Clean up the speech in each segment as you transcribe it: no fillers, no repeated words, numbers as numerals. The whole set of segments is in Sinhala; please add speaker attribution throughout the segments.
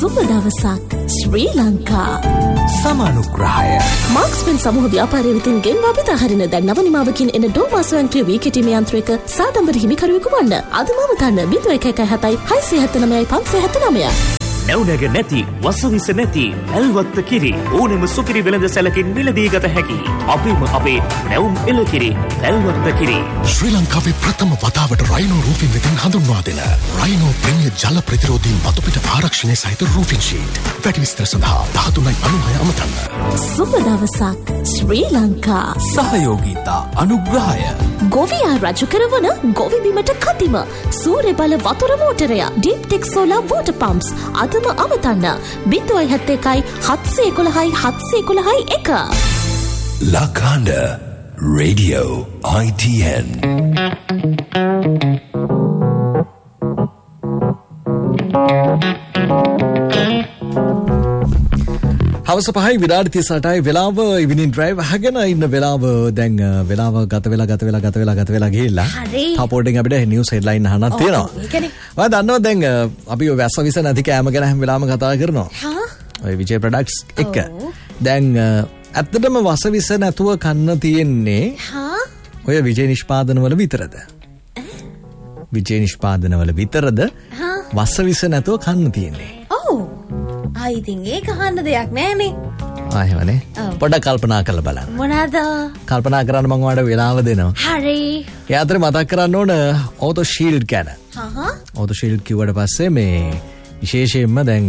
Speaker 1: සුබ දවසක් ශ්‍රී ලංකා.
Speaker 2: සමානුග්‍රහය.
Speaker 1: මාක්ස්පෙන් සමූහ ව්‍යාපාරය වෙතින් ගෙන්වා පිට හරින දැන් නව නිමාවකින් එන ඩෝමා ස්වයංක්‍රීය වී කෙටීමේ යන්ත්‍රයක සාඩම්බර හිමිකරුවෙකු වන්න. අද මම තන්න 0117 679 579.
Speaker 3: නැවුනග නැති වසවිස නැති පැල්වත්ත කිරි ඕනෙම සුකිරි වෙළඳ සැලකින් මිලදී ගත හැකි අපේම අපේ නැවුම් එළකිරි පැල්වත්ත කිරි.
Speaker 4: ශ්‍රී ලංකාවේ ප්‍රථම වතාවට රයිනෝ රූෆින් වෙතින් හඳුන්වා දෙන රයිනෝ ප්‍රීමියර් ජල ප්‍රතිරෝධී මතුපිට ආරක්ෂණය සහිත රූෆින් ෂීට්. වැඩි විස්තර සඳහා 1396 අමතන්න.
Speaker 1: සුබ දවසක් ශ්‍රී ලංකා.
Speaker 2: සහයෝගීතා අනුග්‍රහය.
Speaker 1: ගොවියා රජු කරවන ගොවි බිමට කතිම සූර්ය බල වතුර මෝටරය ඩීප් ටෙක් සෝලාර් වෝටර් පම්ප්ස් අදම අමතන්න 071 711 711 1.
Speaker 2: Lakanda Radio ITN.
Speaker 5: හවස 5යි විනාඩි 38යි වෙලාව ඉවිනින් ඩ්‍රයිව් අහගෙන ඉන්න වෙලාව දැන් වෙලාව ගත වෙලා ගිහිල්ලා ටොප් අපිට නිවුස් හෙඩ්ලයින් අහන්නත් තියෙනවා. ඔයා දන්නවා දැන් අපි ඔය වැස්සවිස නැති කෑම ගැන හැම වෙලාවම කතා කරනවා. ඔය විජේ ප්‍රොඩක්ට්ස් එක. දැන් ඇත්තටම වසවිස නැතුව කන්න තියෙන්නේ ඔය විජේ නිෂ්පාදනවල විතරද? විජේ නිෂ්පාදනවල විතරද වසවිස නැතුව කන්න තියෙන්නේ?
Speaker 6: ඉතින් ඒක අහන්න දෙයක් නෑනේ.
Speaker 5: ආයෙමනේ. පොඩ්ඩක් කල්පනා කරලා බලන්න.
Speaker 6: මොනවාද?
Speaker 5: කල්පනා කරන්න මම ඔයාලට වෙලාව දෙනවා.
Speaker 6: හරි.
Speaker 5: ඒ අතරේ මතක් කරන්න ඕන ඕටෝ ෂීල්ඩ් ගැන. ඕටෝ ෂීල්ඩ් කිව්වට පස්සේ මේ විශේෂයෙන්ම දැන්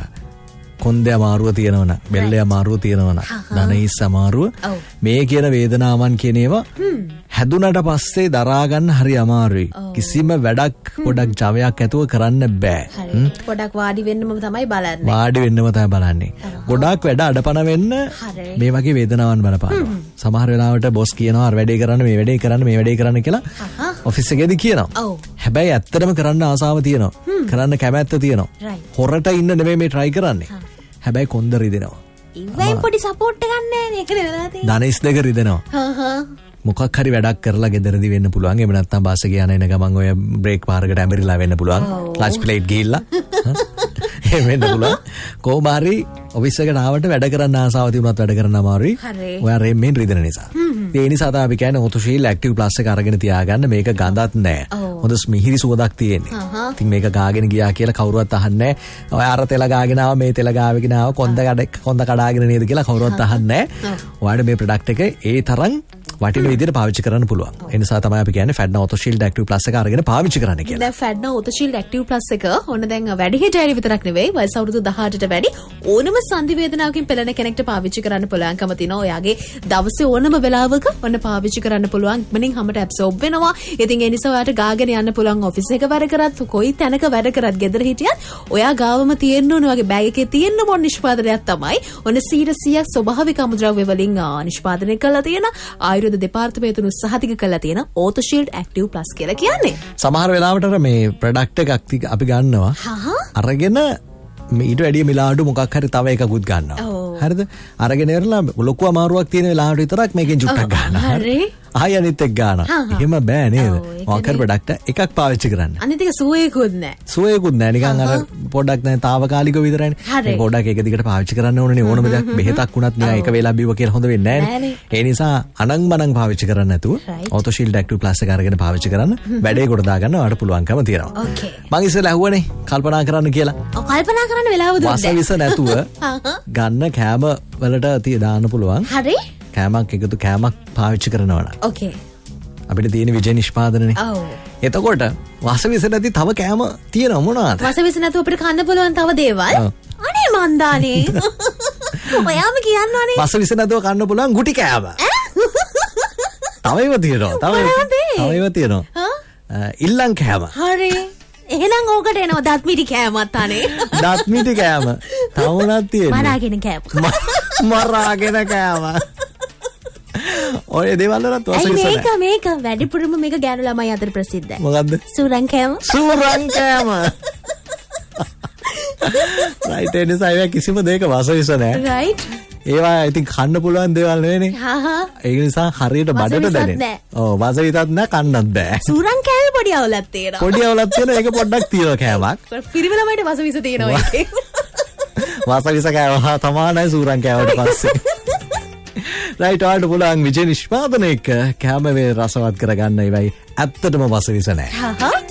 Speaker 5: කොන්දේ අමාරුව තියෙනවනම්, බෙල්ලේ අමාරුව තියෙනවනම්, දණහිස් අමාරුව මේ කියන වේදනාවන් කියන ඒවා හැදුනට පස්සේ දරා ගන්න හරි අමාරුයි. කිසිම වැඩක් පොඩක් ජවයක් ඇතුව කරන්න බෑ.
Speaker 6: පොඩක් වාඩි වෙන්නම තමයි බලන්නේ.
Speaker 5: වාඩි වෙන්නම තමයි බලන්නේ. ගොඩාක් වැඩ අඩපණ වෙන්න මේ වගේ වේදනාවන් බලපානවා. සමහර වෙලාවට බොස් කියනවා අර වැඩේ කරන්න මේ වැඩේ කරන්න මේ වැඩේ කරන්න කියලා ඔෆිස් එකේදී කියනවා. හැබැයි ඇත්තටම කරන්න ආසාව තියෙනවා. කරන්න කැමැත්ත තියෙනවා. හොරට ඉන්න නෙමෙයි මේ try කරන්නේ. හැබැයි කොන්ද රිදෙනවා.
Speaker 6: ඉවෙන් පොඩි සපෝට් එකක් නැහැ නේ. ඒකනේ වෙලා තියෙන්නේ.
Speaker 5: දණහිස් දෙක රිදෙනවා. මොකක් හරි වැඩක් කරලා ගෙදරදී වෙන්න පුළුවන්. එහෙම නැත්නම් බස් එකේ යන එන ගමන් ඔය බ්‍රේක් පාරකට ඇඹරිලා වෙන්න පුළුවන්. ක්ලච් ප්ලේට් ගිහිල්ලා. එහෙම වෙන්න පුළුවන්. කොහොම හරි ඔෆිස් එකට ආවට වැඩ කරන්න ආසාව තිබුණත් වැඩ කරන්න අමාරුයි. ඔයා රෙම්මෙන් රිදෙන නිසා. ඒ නිසා තමයි අපි කියන්නේ ඕටෝ ෂීල්ඩ් ඇක්ටිව් ප්ලස් එක අරගෙන තියාගන්න. මේක ගඳක් නැහැ. හොඳ මිහිරි සුවඳක් තියෙන්නේ. ඉතින් මේක ගාගෙන ගියා කියලා කවුරුවත් අහන්නේ නැහැ. ඔය අර තෙල ගාගෙන ආව මේ තෙල ගාවගෙන ආව කොන්ද කඩාගෙන නේද කියලා කවුරුවත් අහන්නේ නැහැ. ඔයාලට මේ ප්‍රොඩක්ට් එක ඒ තරම් වටින විදිහට පාවිච්චි කරන්න පුළුවන්. ඒ නිසා තමයි අපි කියන්නේ ෆැඩ්නා ඕටෝ ෂීල්ඩ් ඇක්ටිව් ප්ලස් එක අරගෙන පාවිච්චි කරන්න කියලා.
Speaker 6: දැන් ෆැඩ්නා ඕටෝ ෂීල්ඩ් ඇක්ටිව් ප්ලස් එක ඕන දැන් වැඩිහිටියයි විතරක් නෙවෙයි වයස අවුරුදු 18ට වැඩි ඕනම සංදි වේදනාවකින් පෙළෙන කෙනෙක්ට පාවිච්චි කරන්න පුළුවන්කම තියෙනවා. ඔයාගේ දවසේ ඕනම වෙලාවක ඔන්න පාවිච්චි කරන්න පුළුවන්. මනින් හැමට ඇබ්සෝබ් වෙනවා. ඉතින් ඒ නිසා ඔයාට ගාගෙන යන්න පුළුවන් ඔෆිස් එක වැඩ කරත් කොයි තැනක වැඩ කරත් ගෙදර හිටියත් ඔයා ගාවම තියෙන්න ඕන වගේ බෑග් එකේ තියෙන්න ඕන නිෂ්පාදනයක් තමයි ඔන්න 100% ස්වභාවික අමුද්‍රව්‍ය වලින් නිෂ්පාදනය කරලා තියෙන ආයුර්වේද දෙපාර්තමේන්තුව සහතික කරලා තියෙන ඕටෝ ෂීල්ඩ් ඇක්ටිව් ප්ලස් කියලා කියන්නේ.
Speaker 5: සමහර වෙලාවට මේ ප්‍රොඩක්ට් එකක් අපි ගන්නවා. අරගෙන ඊට වැඩිය මිලාඩු මොකක් හරි තව එකකුත් ගන්නවා. හරිද? අරගෙන ඉවරලා ලොකු අමාරුවක් තියෙන වෙලාවට විතරක් මේකෙන් චුට්ටක් ගන්නවා. හරි. ආය අනිත් එක ගන්නවා. එහෙම බෑ නේද? මොකක් හරි ප්‍රොඩක්ට් එකක් පාවිච්චි කරන්න.
Speaker 6: අනිත් එක සුවේකුත් නැහැ.
Speaker 5: සුවේකුත් නැහැ. නිකන් අර පොඩ්ඩක් දැන් తాවකාලිකව විතරයිනේ. මේ පොඩ්ඩක් එක දිගට පාවිච්චි කරන්න ඕනනේ. ඕනම දෙයක් බෙහෙතක් වුණත් නිකන් එක වෙලාවක් බිව්ව කියලා හොඳ වෙන්නේ නැහැ. ඒ නිසා අනං පාවිච්චි කරන්න නැතුව ඕටෝ ෂීල්ඩ් ඇක්ටිව් ප්ලස් එක අරගෙන පාවිච්චි කරන්න වැඩේ කොට දාගන්න ඔයාලට පුළුවන්කම තියෙනවා. මම ඉස්සෙල්ලා අහුවනේ කල්පනා කරන්න කියලා.
Speaker 6: කල්පනා කරන්න වෙලාව දුන්නේ.
Speaker 5: වසවිස නැතුව ගන්න කෑම වලට දාන්න පුළුවන්.
Speaker 6: හරි.
Speaker 5: කෑමක් එකතු කෑමක් පාවිච්චි කරනවා නම්.
Speaker 6: ඕකේ.
Speaker 5: අපිට තියෙන විජය නිෂ්පාදනනේ. එතකොට වසවිස නැති තව කෑම තියෙනව මොනවාද?
Speaker 6: වසවිස නැතුව අපිට කන්න පුළුවන් තව දේවල්. අනේ මන්දානේ. ඔයාම කියන්නවනේ.
Speaker 5: වසවිස නැතුව කන්න පුළුවන් ගුටි කෑම. තව ඒවා තියෙනවා. ඉල්ලන් කෑම.
Speaker 6: හරි. එහෙනම් ඕකට එනවා දත් මිටි කෑමත් අනේ.
Speaker 5: දත් මිටි කෑම. තවුණක් තියෙනවා.
Speaker 6: මරාගෙන කෑම.
Speaker 5: මරාගෙන කෑම. ඔය දේවල් වලත් වසවිස නැහැ.
Speaker 6: මේක වැඩිපුරම මේක ගෑනු ළමයි අතර ප්‍රසිද්ධයි.
Speaker 5: මොකද්ද?
Speaker 6: සූරං කෑම.
Speaker 5: රයිට් ඒ නිසා ඒවා කිසිම දෙයක වසවිස නැහැ.
Speaker 6: රයිට්.
Speaker 5: ඒවා ඉතින් කන්න පුළුවන් දේවල් නෙවෙයිනේ. ඒ නිසා හරියට බඩට දැනෙන්නේ. ඔව් වසවිසත් නැහැ කන්නත් බෑ.
Speaker 6: සූරං කෑමේ පොඩි අවුලක් තියෙනවා.
Speaker 5: පොඩි අවුලක් තියෙනවා. ඒක පොඩ්ඩක් තියෙනවා කෑමක්.
Speaker 6: පිරිමි ළමයිට වසවිස තියෙනවා ඒකේ.
Speaker 5: වසවිස කෑවා තමානයි සූරන් කෑවට පස්සේ. රයිට් ඔයාලට පුළුවන් විජේ නිෂ්පාදනයක කැම වේ රසවත් කරගන්න ඉවයි ඇත්තටම වසවිස නැහැ.